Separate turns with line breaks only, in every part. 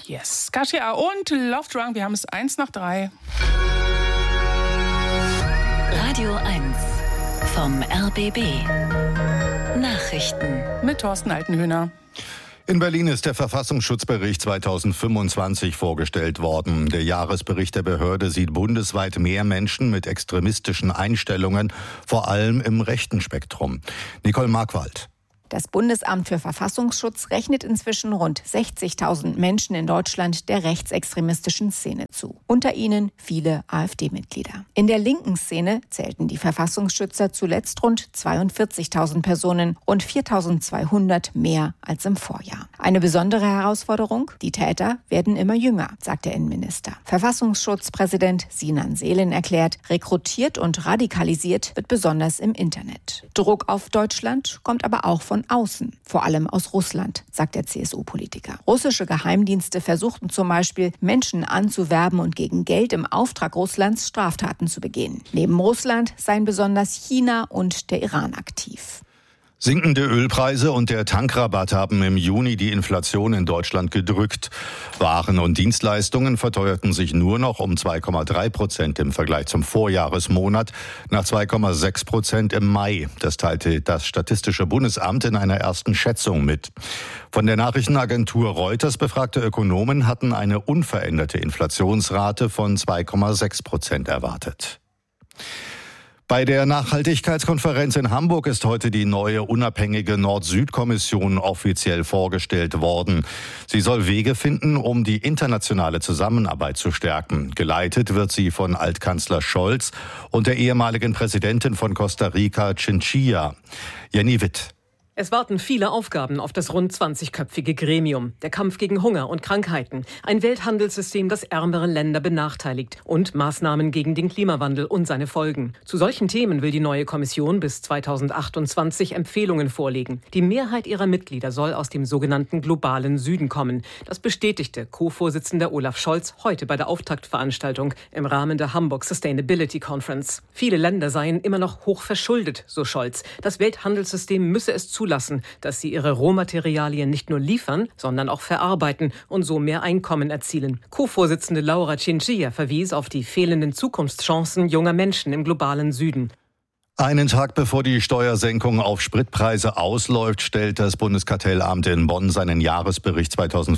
Yes. Kasia und Love Drunk, wir haben es 1:03.
Radio 1 vom RBB. Nachrichten
Mit Thorsten Altenhöhner.
In Berlin ist der Verfassungsschutzbericht 2025 vorgestellt worden. Der Jahresbericht der Behörde sieht bundesweit mehr Menschen mit extremistischen Einstellungen, vor allem im rechten Spektrum. Nicole Markwald.
Das Bundesamt für Verfassungsschutz rechnet inzwischen rund 60.000 Menschen in Deutschland der rechtsextremistischen Szene zu. Unter ihnen viele AfD-Mitglieder. In der linken Szene zählten die Verfassungsschützer zuletzt rund 42.000 Personen, rund 4.200 mehr als im Vorjahr. Eine besondere Herausforderung: die Täter werden immer jünger, sagt der Innenminister. Verfassungsschutzpräsident Sinan Selin erklärt, rekrutiert und radikalisiert wird besonders im Internet. Druck auf Deutschland kommt aber auch von außen, vor allem aus Russland, sagt der CSU-Politiker. Russische Geheimdienste versuchten zum Beispiel, Menschen anzuwerben und gegen Geld im Auftrag Russlands Straftaten zu begehen. Neben Russland seien besonders China und der Iran aktiv.
Sinkende Ölpreise und der Tankrabatt haben im Juni die Inflation in Deutschland gedrückt. Waren und Dienstleistungen verteuerten sich nur noch um 2,3% im Vergleich zum Vorjahresmonat, nach 2,6% im Mai. Das teilte das Statistische Bundesamt in einer ersten Schätzung mit. Von der Nachrichtenagentur Reuters befragte Ökonomen hatten eine unveränderte Inflationsrate von 2,6% erwartet. Bei der Nachhaltigkeitskonferenz in Hamburg ist heute die neue unabhängige Nord-Süd-Kommission offiziell vorgestellt worden. Sie soll Wege finden, um die internationale Zusammenarbeit zu stärken. Geleitet wird sie von Altkanzler Scholz und der ehemaligen Präsidentin von Costa Rica, Chinchilla. Jenny Witt.
Es warten viele Aufgaben auf das rund 20-köpfige Gremium. Der Kampf gegen Hunger und Krankheiten, ein Welthandelssystem, das ärmere Länder benachteiligt und Maßnahmen gegen den Klimawandel und seine Folgen. Zu solchen Themen will die neue Kommission bis 2028 Empfehlungen vorlegen. Die Mehrheit ihrer Mitglieder soll aus dem sogenannten globalen Süden kommen. Das bestätigte Co-Vorsitzender Olaf Scholz heute bei der Auftaktveranstaltung im Rahmen der Hamburg Sustainability Conference. Viele Länder seien immer noch hoch verschuldet, so Scholz. Das Welthandelssystem müsse es zulassen, dass sie ihre Rohmaterialien nicht nur liefern, sondern auch verarbeiten und so mehr Einkommen erzielen. Co-Vorsitzende Laura Chinchilla verwies auf die fehlenden Zukunftschancen junger Menschen im globalen Süden.
Einen Tag bevor die Steuersenkung auf Spritpreise ausläuft, stellt das Bundeskartellamt in Bonn seinen Jahresbericht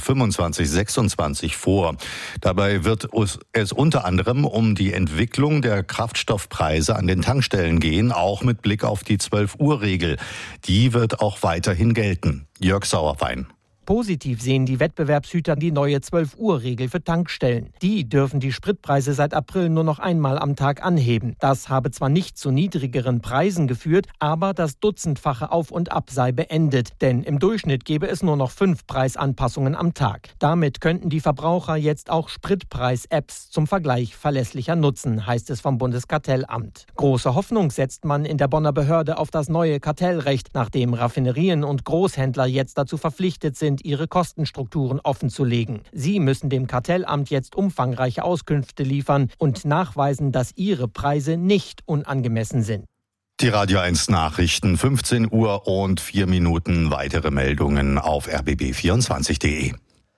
2025/26 vor. Dabei wird es unter anderem um die Entwicklung der Kraftstoffpreise an den Tankstellen gehen, auch mit Blick auf die 12-Uhr-Regel. Die wird auch weiterhin gelten. Jörg Sauerwein.
Positiv sehen die Wettbewerbshüter die neue 12-Uhr-Regel für Tankstellen. Die dürfen die Spritpreise seit April nur noch einmal am Tag anheben. Das habe zwar nicht zu niedrigeren Preisen geführt, aber das dutzendfache Auf und Ab sei beendet. Denn im Durchschnitt gäbe es nur noch 5 Preisanpassungen am Tag. Damit könnten die Verbraucher jetzt auch Spritpreis-Apps zum Vergleich verlässlicher nutzen, heißt es vom Bundeskartellamt. Große Hoffnung setzt man in der Bonner Behörde auf das neue Kartellrecht, nachdem Raffinerien und Großhändler jetzt dazu verpflichtet sind, ihre Kostenstrukturen offenzulegen. Sie müssen dem Kartellamt jetzt umfangreiche Auskünfte liefern und nachweisen, dass ihre Preise nicht unangemessen sind.
Die Radio 1 Nachrichten, 15 Uhr und 4 Minuten. Weitere Meldungen auf rbb24.de.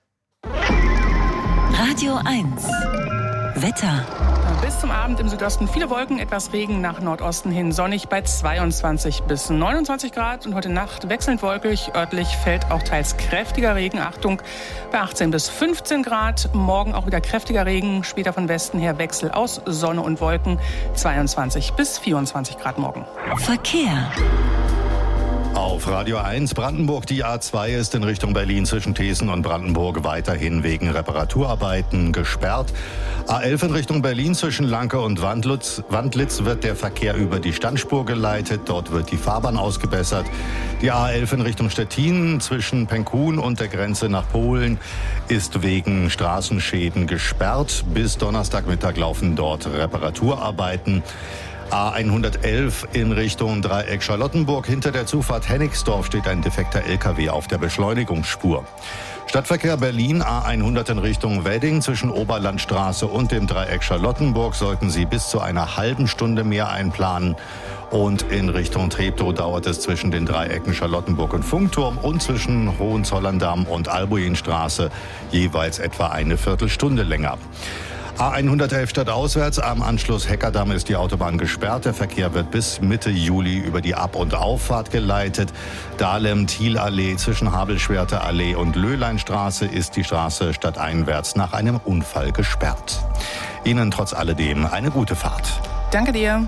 Radio 1 Wetter.
Bis zum Abend im Südosten viele Wolken, etwas Regen, nach Nordosten hin sonnig bei 22 bis 29 Grad. Und heute Nacht wechselnd wolkig, örtlich fällt auch teils kräftiger Regen. Achtung, bei 18 bis 15 Grad. Morgen auch wieder kräftiger Regen, später von Westen her Wechsel aus Sonne und Wolken. 22 bis 24 Grad morgen.
Verkehr.
Auf Radio 1 Brandenburg, die A2 ist in Richtung Berlin zwischen Thesen und Brandenburg weiterhin wegen Reparaturarbeiten gesperrt. A11 in Richtung Berlin zwischen Lanke und Wandlitz wird der Verkehr über die Standspur geleitet. Dort wird die Fahrbahn ausgebessert. Die A11 in Richtung Stettin zwischen Penkun und der Grenze nach Polen ist wegen Straßenschäden gesperrt. Bis Donnerstagmittag laufen dort Reparaturarbeiten. A111 in Richtung Dreieck Charlottenburg. Hinter der Zufahrt Hennigsdorf steht ein defekter LKW auf der Beschleunigungsspur. Stadtverkehr Berlin, A100 in Richtung Wedding. Zwischen Oberlandstraße und dem Dreieck Charlottenburg sollten Sie bis zu einer halben Stunde mehr einplanen. Und in Richtung Treptow dauert es zwischen den Dreiecken Charlottenburg und Funkturm und zwischen Hohenzollern-Damm und Albuinstraße jeweils etwa eine Viertelstunde länger. A111 stadtauswärts, am Anschluss Heckerdamm ist die Autobahn gesperrt. Der Verkehr wird bis Mitte Juli über die Ab- und Auffahrt geleitet. Dahlem-Thielallee zwischen Habelschwerter-Allee und Löhleinstraße ist die Straße stadteinwärts nach einem Unfall gesperrt. Ihnen trotz alledem eine gute Fahrt.
Danke dir.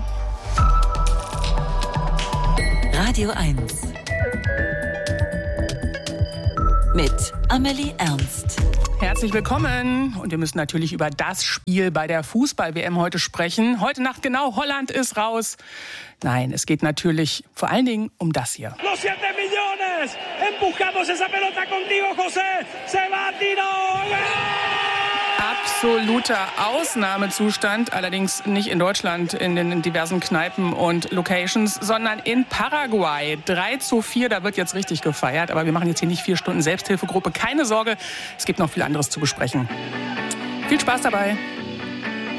Radio 1 mit Amelie Ernst.
Herzlich willkommen. Und wir müssen natürlich über das Spiel bei der Fußball-WM heute sprechen. Heute Nacht genau, Holland ist raus. Nein, es geht natürlich vor allen Dingen um das hier.
Los 7 millones. Empujamos esa pelota contigo, José. Se va, Tino.
Absoluter Ausnahmezustand, allerdings nicht in Deutschland in den diversen Kneipen und Locations, sondern in Paraguay. 3:4, da wird jetzt richtig gefeiert. Aber wir machen jetzt hier nicht 4 Stunden Selbsthilfegruppe. Keine Sorge, es gibt noch viel anderes zu besprechen. Viel Spaß dabei.